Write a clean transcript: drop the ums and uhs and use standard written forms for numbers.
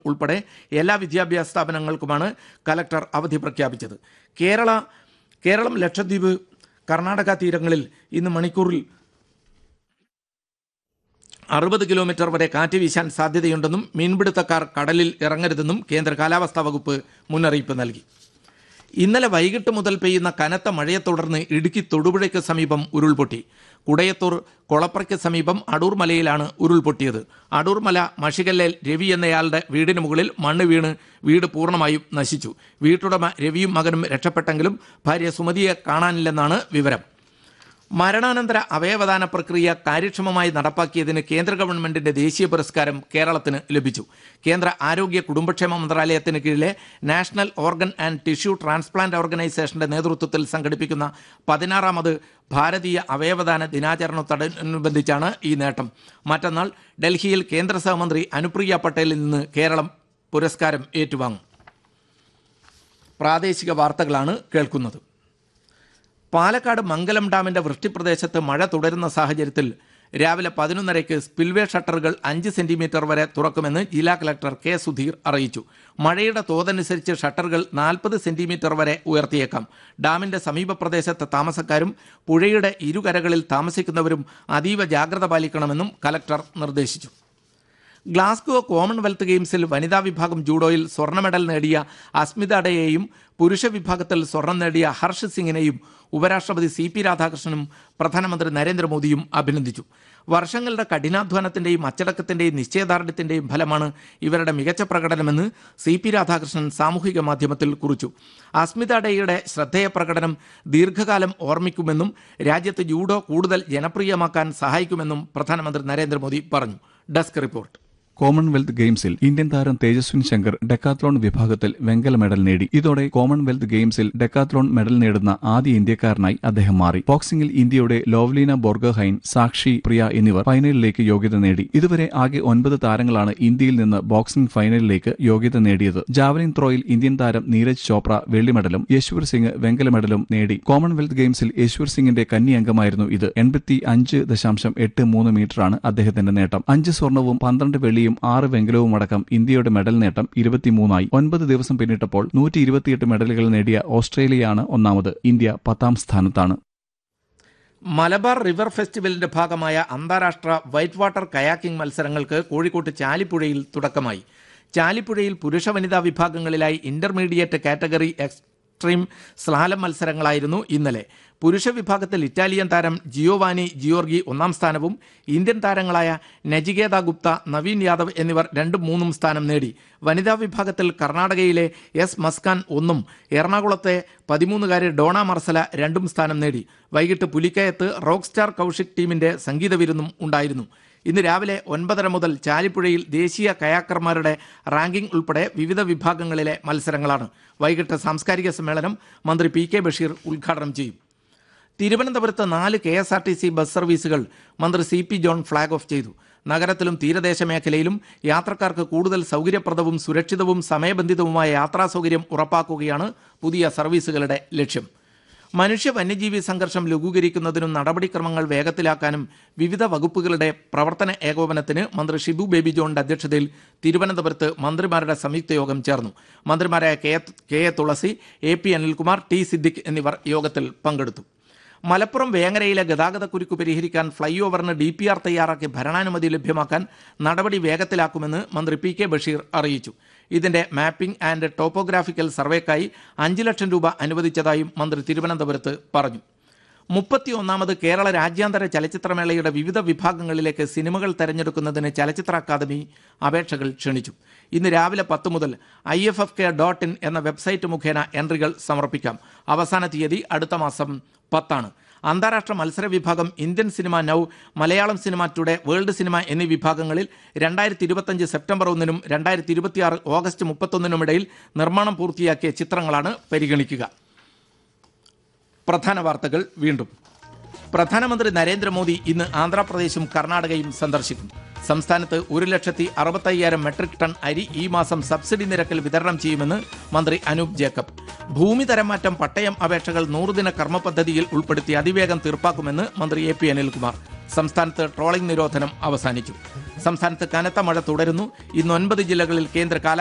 ഉൾപ്പെടെ എല്ലാ വിദ്യാഭ്യാസ സ്ഥാപനങ്ങൾക്കുമാണ് കലക്ടർ അവധി പ്രഖ്യാപിച്ചത്. കേരളം, ലക്ഷദ്വീപ്, കർണാടക തീരങ്ങളിൽ ഇന്ന് മണിക്കൂറിൽ 60 കിലോമീറ്റർ വരെ കാറ്റ് വീശാൻ സാധ്യതയുണ്ടെന്നും മീൻപിടുത്തക്കാർ കടലിൽ ഇറങ്ങരുതെന്നും കേന്ദ്ര കാലാവസ്ഥാ വകുപ്പ് മുന്നറിയിപ്പ് നൽകി. ഇന്നലെ വൈകിട്ട് മുതൽ പെയ്യുന്ന കനത്ത മഴയെ തുടർന്ന് ഇടുക്കി തൊടുപുഴയ്ക്ക് സമീപം ഉരുൾപൊട്ടി. കുടയത്തൂർ കൊളപ്രയ്ക്ക് സമീപം അടൂർ മലയിലാണ് ഉരുൾപൊട്ടിയത്. അടൂർ മല മഷികല്ലേൽ രവി എന്നയാളുടെ വീടിന് മുകളിൽ മണ്ണ് വീണ് വീട് പൂർണ്ണമായും നശിച്ചു. വീട്ടുടമ രവിയും മകനും രക്ഷപ്പെട്ടെങ്കിലും ഭാര്യ സുമതിയെ കാണാനില്ലെന്നാണ് വിവരം. മരണാനന്തര അവയവദാന പ്രക്രിയ കാര്യക്ഷമമായി നടപ്പാക്കിയതിന് കേന്ദ്ര ഗവൺമെന്റിന്റെ ദേശീയ പുരസ്കാരം കേരളത്തിന് ലഭിച്ചു. കേന്ദ്ര ആരോഗ്യ കുടുംബക്ഷേമ മന്ത്രാലയത്തിന് കീഴിലെ national organ and tissue transplant ഓർഗനൈസേഷന്റെ നേതൃത്വത്തിൽ സംഘടിപ്പിക്കുന്ന 16ാമത് ഭാരതീയ അവയവദാന ദിനാചരണത്തോടനുബന്ധിച്ചാണ് ഈ നേട്ടം. മറ്റന്നാൾ ഡൽഹിയിൽ കേന്ദ്ര സഹമന്ത്രി അനുപ്രിയ പട്ടേലിൽ നിന്ന് കേരളം പുരസ്കാരം ഏറ്റുവാങ്ങും. പ്രാദേശിക വാർത്തകളാണ് കേൾക്കുന്നത്. പാലക്കാട് മംഗലം ഡാമിന്റെ വൃഷ്ടിപ്രദേശത്ത് മഴ തുടരുന്ന സാഹചര്യത്തിൽ രാവിലെ 11:30 സ്പിൽവേ ഷട്ടറുകൾ 5 സെന്റിമീറ്റർ വരെ തുറക്കുമെന്ന് ജില്ലാ കളക്ടർ കെ സുധീർ അറിയിച്ചു. മഴയുടെ തോതനുസരിച്ച് ഷട്ടറുകൾ 40 സെന്റിമീറ്റർ വരെ ഉയർത്തിയേക്കാം. ഡാമിന്റെ സമീപ പ്രദേശത്തെ താമസക്കാരും പുഴയുടെ ഇരുകരകളിൽ താമസിക്കുന്നവരും അതീവ ജാഗ്രത പാലിക്കണമെന്നും കളക്ടർ നിർദ്ദേശിച്ചു. ഗ്ലാസ്ഗോ കോമൺവെൽത്ത് ഗെയിംസിൽ വനിതാ വിഭാഗം ജൂഡോയിൽ സ്വർണ്ണ മെഡൽ നേടിയ അസ്മിത ഡേയെയും പുരുഷ വിഭാഗത്തിൽ സ്വർണം നേടിയ ഹർഷ് സിംഗിനെയും ഉപരാഷ്ട്രപതി CP രാധാകൃഷ്ണനും പ്രധാനമന്ത്രി നരേന്ദ്രമോദിയും അഭിനന്ദിച്ചു. വർഷങ്ങളുടെ കഠിനാധ്വാനത്തിന്റെയും അച്ചടക്കത്തിന്റെയും നിശ്ചയദാർഢ്യത്തിന്റെയും ഫലമാണ് ഇവരുടെ മികച്ച പ്രകടനമെന്ന് CP രാധാകൃഷ്ണൻ സാമൂഹിക മാധ്യമത്തിൽ കുറിച്ചു. അസ്മിത ഡേയുടെ ശ്രദ്ധേയ പ്രകടനം ദീർഘകാലം ഓർമ്മിക്കുമെന്നും രാജ്യത്ത് ജൂഡോ കൂടുതൽ ജനപ്രിയമാക്കാൻ സഹായിക്കുമെന്നും പ്രധാനമന്ത്രി നരേന്ദ്രമോദി പറഞ്ഞു. Desk report. കോമൺവെൽത്ത് ഗെയിംസിൽ ഇന്ത്യൻ താരം തേജസ്വിൻ ശങ്കർ ഡെക്കാത്ലോൺ വിഭാഗത്തിൽ വെങ്കല മെഡൽ നേടി. ഇതോടെ കോമൺവെൽത്ത് ഗെയിംസിൽ ഡെക്കാത്ലോൺ മെഡൽ നേടുന്ന ആദ്യ ഇന്ത്യക്കാരനായി അദ്ദേഹം മാറി. ബോക്സിംഗിൽ ഇന്ത്യയുടെ ലോവ്ലീന ബോർഗോഹൈൻ, സാക്ഷി പ്രിയ എന്നിവർ ഫൈനലിലേക്ക് യോഗ്യത നേടി. ഇതുവരെ ആകെ 9 താരങ്ങളാണ് ഇന്ത്യയിൽ നിന്ന് ബോക്സിംഗ് ഫൈനലിലേക്ക് യോഗ്യത നേടിയത്. ജാവലിൻ ത്രോയിൽ ഇന്ത്യൻ താരം നീരജ് ചോപ്ര വെള്ളി മെഡലും യശ്വർ സിംഗ് വെങ്കല മെഡലും നേടി. കോമൺവെൽത്ത് ഗെയിംസിൽ യശ്വർ സിംഗിന്റെ കന്നി അംഗമായിരുന്നു ഇത്. 85.83 മീറ്ററാണ് അദ്ദേഹത്തിന്റെ നേട്ടം. 5 സ്വർണവും 12 വെള്ളിയും 6 വെങ്കലവും അടക്കം ഇന്ത്യയുടെ മെഡൽ നേട്ടം 23ആയി. 9 ദിവസം പിന്നിട്ടപ്പോൾ 128 മെഡലുകൾ നേടിയ ഓസ്ട്രേലിയയാണ് ഒന്നാമത്. ഇന്ത്യ 10ാം സ്ഥാനത്താണ്. മലബാർ റിവർ ഫെസ്റ്റിവലിന്റെ ഭാഗമായ അന്താരാഷ്ട്ര വൈറ്റ് വാട്ടർ കയാക്കിംഗ് മത്സരങ്ങൾക്ക് കോഴിക്കോട്ട് ചാലിപ്പുഴയിൽ തുടക്കമായി. ചാലിപ്പുഴയിൽ പുരുഷ വനിതാ വിഭാഗങ്ങളിലായി ഇന്റർമീഡിയറ്റ് കാറ്റഗറി എക്സ്ട്രീം സ്ലാലം മത്സരങ്ങളായിരുന്നു ഇന്നലെ. പുരുഷ വിഭാഗത്തിൽ ഇറ്റാലിയൻ താരം ജിയോവാനി ജിയോർഗി 1ാം സ്ഥാനവും ഇന്ത്യൻ താരങ്ങളായ നജികേത ഗുപ്ത, നവീൻ യാദവ് എന്നിവർ 2ഉം 3ഉം സ്ഥാനം നേടി. വനിതാ വിഭാഗത്തിൽ കർണാടകയിലെ എസ് മസ്കാൻ 1ഉം എറണാകുളത്തെ 13കാരി ഡോണ മർസല 2ഉം സ്ഥാനം നേടി. വൈകിട്ട് പുലിക്കയത്ത് റോക്ക് സ്റ്റാർ കൗശിക് ടീമിന്റെ സംഗീത വിരുന്നും ഉണ്ടായിരുന്നു. ഇന്ന് രാവിലെ 9:30 മുതൽ ചാലിപ്പുഴയിൽ ദേശീയ കയാക്കർമാരുടെ റാങ്കിംഗ് ഉൾപ്പെടെ വിവിധ വിഭാഗങ്ങളിലെ മത്സരങ്ങളാണ്. വൈകിട്ട് സാംസ്കാരിക സമ്മേളനം മന്ത്രി PK ബഷീർ ഉദ്ഘാടനം ചെയ്യും. തിരുവനന്തപുരത്ത് 4 KSRTC ബസ് സർവീസുകൾ മന്ത്രി CP ജോൺ ഫ്ളാഗ് ഓഫ് ചെയ്തു. നഗരത്തിലും തീരദേശ മേഖലയിലും യാത്രക്കാർക്ക് കൂടുതൽ സൗകര്യപ്രദവും സുരക്ഷിതവും സമയബന്ധിതവുമായ യാത്രാ സൗകര്യം ഉറപ്പാക്കുകയാണ് പുതിയ സർവീസുകളുടെ ലക്ഷ്യം. മനുഷ്യ വന്യജീവി സംഘർഷം ലഘൂകരിക്കുന്നതിനും നടപടിക്രമങ്ങൾ വേഗത്തിലാക്കാനും വിവിധ വകുപ്പുകളുടെ പ്രവർത്തന ഏകോപനത്തിന് മന്ത്രി ഷിബു ബേബി ജോണിന്റെ അധ്യക്ഷതയിൽ തിരുവനന്തപുരത്ത് മന്ത്രിമാരുടെ സംയുക്ത യോഗം ചേർന്നു. മന്ത്രിമാരായ K A Thulasi, AP Anilkumar, T Siddique എന്നിവർ യോഗത്തിൽ പങ്കെടുത്തു. മലപ്പുറം വേങ്ങരയിലെ ഗതാഗതക്കുരുക്ക് പരിഹരിക്കാൻ ഫ്ളൈ ഓവറിന് DPR തയ്യാറാക്കി ഭരണാനുമതി ലഭ്യമാക്കാൻ നടപടി വേഗത്തിലാക്കുമെന്ന് മന്ത്രി PK ബഷീർ അറിയിച്ചു. ഇതിന്റെ മാപ്പിംഗ് ആൻഡ് ടോപ്പോഗ്രാഫിക്കൽ സർവേക്കായി 5 ലക്ഷം രൂപ അനുവദിച്ചതായും മന്ത്രി തിരുവനന്തപുരത്ത് പറഞ്ഞു. 31ാമത് കേരള രാജ്യാന്തര ചലച്ചിത്രമേളയുടെ വിവിധ വിഭാഗങ്ങളിലേക്ക് സിനിമകൾ തെരഞ്ഞെടുക്കുന്നതിന് ചലച്ചിത്ര അക്കാദമി അപേക്ഷകൾ ക്ഷണിച്ചു. ഇന്ന് രാവിലെ 10 മുതൽ IFFK.in എന്ന വെബ്സൈറ്റ് മുഖേന എൻട്രികൾ സമർപ്പിക്കാം. അവസാന തീയതി അടുത്ത മാസം 10 അന്താരാഷ്ട്ര മത്സര വിഭാഗം Indian cinema now, Malayalam cinema today, world cinema എന്നീ വിഭാഗങ്ങളിൽ 2025 സെപ്റ്റംബർ 1-നും 2026 ഓഗസ്റ്റ് 31-നും ഇടയിൽ നിർമ്മാണം പൂർത്തിയാക്കിയ ചിത്രങ്ങളാണ് പരിഗണിക്കുക. പ്രധാന വാർത്തകൾ വീണ്ടും. പ്രധാനമന്ത്രി നരേന്ദ്രമോദി ഇന്ന് ആന്ധ്രാപ്രദേശും കർണാടകയും സന്ദർശിക്കും. സംസ്ഥാനത്ത് 1,65,000 മെട്രിക് ടൺ അരി ഈ മാസം സബ്സിഡി നിരക്കിൽ വിതരണം ചെയ്യുമെന്ന് മന്ത്രി അനൂപ് ജേക്കബ്. ഭൂമി തരംമാറ്റം, പട്ടയം അപേക്ഷകൾ 100 ദിന കർമ്മ പദ്ധതിയിൽ ഉൾപ്പെടുത്തി അതിവേഗം തീർപ്പാക്കുമെന്ന് മന്ത്രി AP അനിൽകുമാർ. സംസ്ഥാനത്ത് ട്രോളിംഗ് നിരോധനം അവസാനിച്ചു. സംസ്ഥാനത്ത് കനത്ത മഴ തുടരുന്നു. ഇന്ന് 9 ജില്ലകളിൽ കേന്ദ്ര